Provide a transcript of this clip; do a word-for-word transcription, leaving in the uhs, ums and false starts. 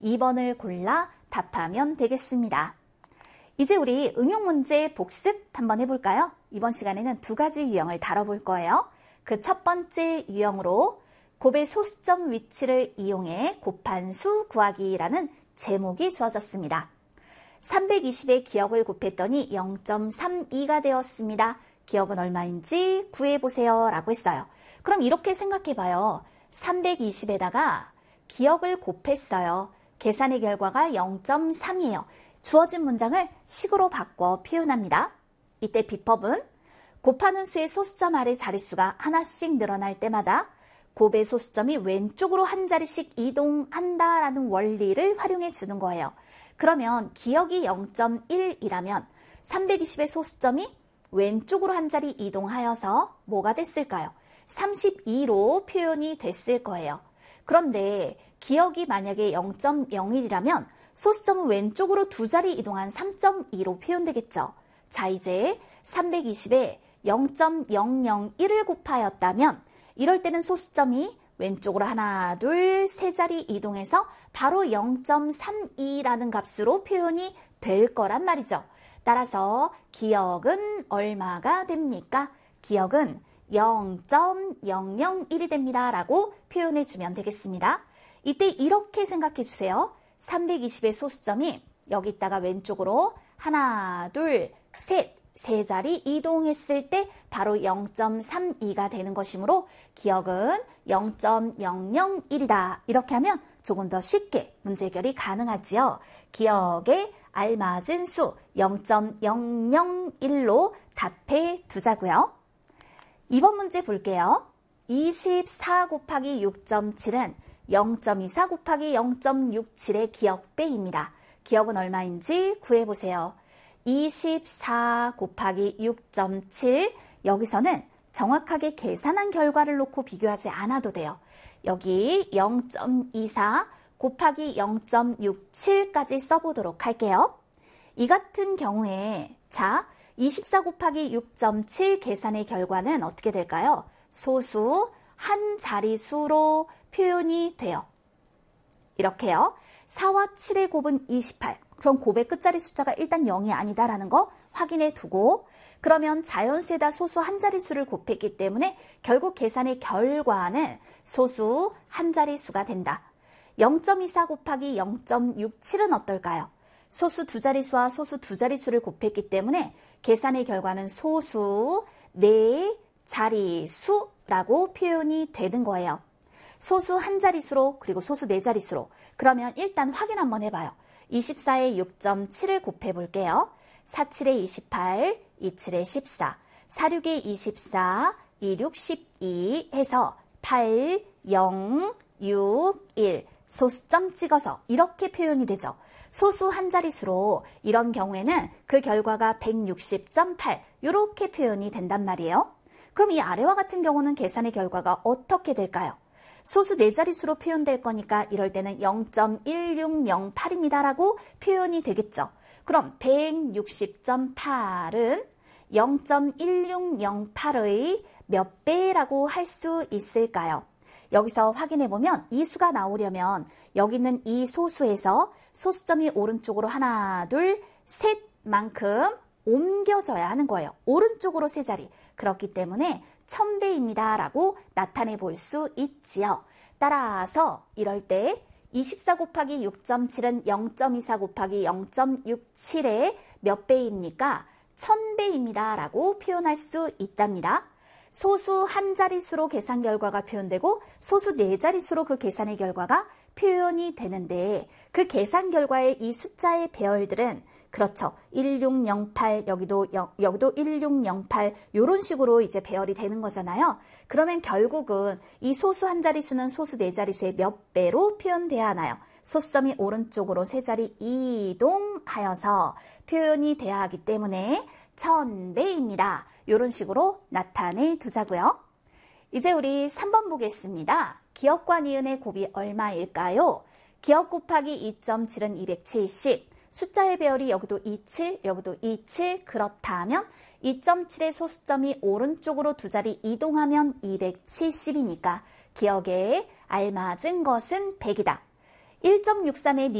이 번을 골라 답하면 되겠습니다. 이제 우리 응용 문제 복습 한번 해볼까요? 이번 시간에는 두 가지 유형을 다뤄볼 거예요. 그 첫 번째 유형으로 곱의 소수점 위치를 이용해 곱한 수 구하기라는 제목이 주어졌습니다. 삼백이십의 기억을 곱했더니 영 점 삼이가 되었습니다. 기억은 얼마인지 구해보세요 라고 했어요. 그럼 이렇게 생각해봐요. 삼백이십에다가 기억을 곱했어요. 계산의 결과가 영 점 삼이에요. 주어진 문장을 식으로 바꿔 표현합니다. 이때 비법은 곱하는 수의 소수점 아래 자릿수가 하나씩 늘어날 때마다 곱의 소수점이 왼쪽으로 한 자리씩 이동한다라는 원리를 활용해 주는 거예요. 그러면 기억이 영 점 일이라면 삼백이십의 소수점이 왼쪽으로 한 자리 이동하여서 뭐가 됐을까요? 삼십이로 표현이 됐을 거예요. 그런데 기억이 만약에 영 점 영일이라면 소수점은 왼쪽으로 두 자리 이동한 삼 점 이로 표현되겠죠. 자, 이제 삼백이십에 영 점 영영일을 곱하였다면 이럴 때는 소수점이 왼쪽으로 하나, 둘, 세 자리 이동해서 바로 영 점 삼이라는 값으로 표현이 될 거란 말이죠. 따라서 기억은 얼마가 됩니까? 기억은 영 점 영영일이 됩니다 라고 표현해 주면 되겠습니다. 이때 이렇게 생각해 주세요. 삼백이십의 소수점이 여기다가 왼쪽으로 하나, 둘, 셋, 세 자리 이동했을 때 바로 영 점 삼이가 되는 것이므로 기억은 영 점 영영일이다. 이렇게 하면 조금 더 쉽게 문제 해결이 가능하지요. 기억에 알맞은 수 영 점 영영일로 답해 두자고요. 이번 문제 볼게요. 이십사 곱하기 육 점 칠은 영 점 이사 곱하기 영 점 육칠의 기억배입니다. 기억은 얼마인지 구해보세요. 이십사 곱하기 육 점 칠, 여기서는 정확하게 계산한 결과를 놓고 비교하지 않아도 돼요. 여기 영 점 이사 곱하기 영 점 육칠까지 써보도록 할게요. 이 같은 경우에 자, 이십사 곱하기 육 점 칠 계산의 결과는 어떻게 될까요? 소수 한 자리수로 표현이 돼요. 이렇게요. 사와 칠의 곱은 이십팔. 그럼 곱의 끝자리 숫자가 일단 영이 아니다라는 거 확인해 두고, 그러면 자연수에다 소수 한 자리수를 곱했기 때문에 결국 계산의 결과는 소수 한 자리수가 된다. 영 점 이사 곱하기 영 점 육칠은 어떨까요? 소수 두 자리수와 소수 두 자리수를 곱했기 때문에 계산의 결과는 소수 네 자리수라고 표현이 되는 거예요. 소수 한 자리수로 그리고 소수 네 자리수로. 그러면 일단 확인 한번 해봐요. 이십사에 육 점 칠을 곱해 볼게요. 사칠에 이십팔, 이칠에 십사, 사육에 이십사, 이육, 십이 해서 팔, 영, 육, 일 소수점 찍어서 이렇게 표현이 되죠. 소수 한 자릿수로 이런 경우에는 그 결과가 백육십 점 팔 이렇게 표현이 된단 말이에요. 그럼 이 아래와 같은 경우는 계산의 결과가 어떻게 될까요? 소수 네 자릿수로 표현될 거니까 이럴 때는 영 점 일육영팔입니다 라고 표현이 되겠죠. 그럼 백육십 점 팔은 영 점 일육영팔의 몇 배라고 할 수 있을까요? 여기서 확인해보면 이 수가 나오려면 여기 있는 이 소수에서 소수점이 오른쪽으로 하나, 둘, 셋만큼 옮겨져야 하는 거예요. 오른쪽으로 세 자리. 그렇기 때문에 천 배입니다 라고 나타내 볼 수 있지요. 따라서 이럴 때 이십사 곱하기 육 점 칠은 영 점 이사 곱하기 영 점 육칠의 몇 배입니까? 천 배입니다 라고 표현할 수 있답니다. 소수 한 자릿수로 계산 결과가 표현되고 소수 네 자릿수로 그 계산의 결과가 표현이 되는데 그 계산 결과의 이 숫자의 배열들은 그렇죠. 일육영팔 여기도 영, 여기도 일육영팔 이런 식으로 이제 배열이 되는 거잖아요. 그러면 결국은 이 소수 한 자릿수는 소수 네 자릿수의 몇 배로 표현돼야 하나요? 소수점이 오른쪽으로 세 자리 이동하여서 표현이 돼야 하기 때문에 천 배입니다. 이런 식으로 나타내 두자고요. 이제 우리 삼 번 보겠습니다. 기억과 니은의 곱이 얼마일까요? 기억 곱하기 이 점 칠은 이백칠십, 숫자의 배열이 여기도 이십칠, 여기도 이십칠, 그렇다면 이 점 칠의 소수점이 오른쪽으로 두 자리 이동하면 이백칠십이니까 기억에 알맞은 것은 백이다. 일 점 육삼의